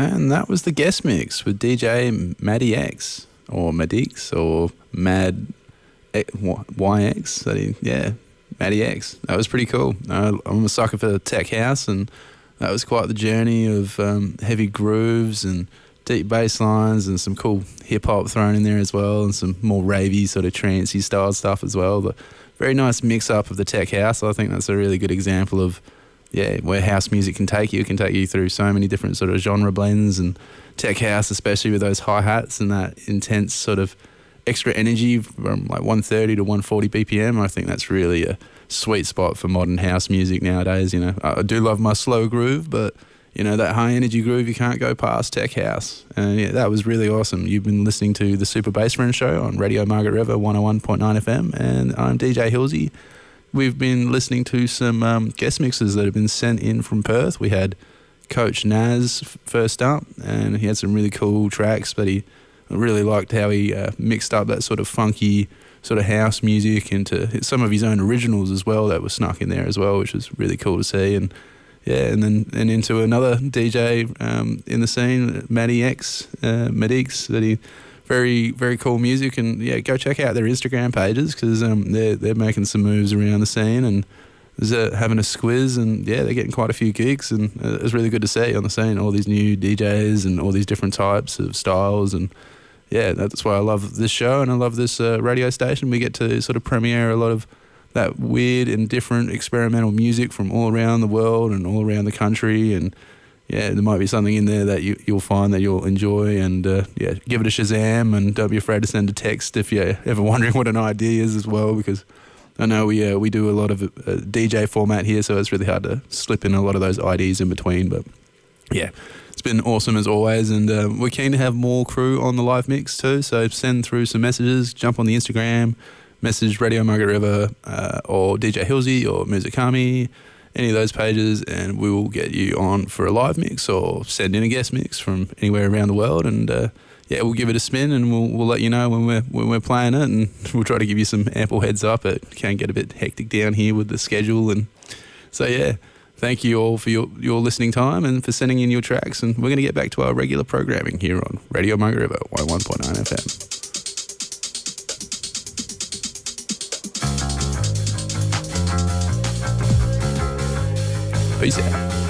And that was the guest mix with DJ Maddie X, or Madix, or Mad YX. Yeah, Maddie X. That was pretty cool. I'm a sucker for tech house, and that was quite the journey of heavy grooves and deep bass lines and some cool hip-hop thrown in there as well, and some more ravey sort of trancey style stuff as well. But very nice mix-up of the tech house. I think that's a really good example of where house music can take you. It can take you through so many different sort of genre blends, and tech house, especially with those hi-hats and that intense sort of extra energy from like 130 to 140 BPM. I think that's really a sweet spot for modern house music nowadays. I do love my slow groove, but that high energy groove, you can't go past tech house. And that was really awesome. You've been listening to the Super Bass Friend Show on Radio Margaret River 101.9 FM, and I'm DJ Hilsey. We've been listening to some guest mixes that have been sent in from Perth. We had Coach Naz first up, and he had some really cool tracks, but I really liked how he mixed up that sort of funky sort of house music into some of his own originals as well that were snuck in there as well, which was really cool to see. And and into another DJ in the scene, Maddie X, Madix, that he very, very cool music. And go check out their Instagram pages, because they're making some moves around the scene and having a squiz, and they're getting quite a few gigs, and it's really good to see on the scene all these new DJs and all these different types of styles. And that's why I love this show and I love this radio station. We get to sort of premiere a lot of that weird and different experimental music from all around the world and all around the country. And there might be something in there that you'll find that you'll enjoy. And give it a Shazam, and don't be afraid to send a text if you're ever wondering what an idea is as well, because I know we do a lot of DJ format here, so it's really hard to slip in a lot of those IDs in between. But it's been awesome as always, and we're keen to have more crew on the live mix too, so send through some messages, jump on the Instagram, message Radio Margaret River or DJ Hilsey or Muzikami, any of those pages, and we will get you on for a live mix or send in a guest mix from anywhere around the world. And we'll give it a spin, and we'll let you know when we're playing it, and we'll try to give you some ample heads up. It can get a bit hectic down here with the schedule, and so thank you all for your listening time and for sending in your tracks. And we're going to get back to our regular programming here on Radio Margaret River 101.9 FM. Peace out.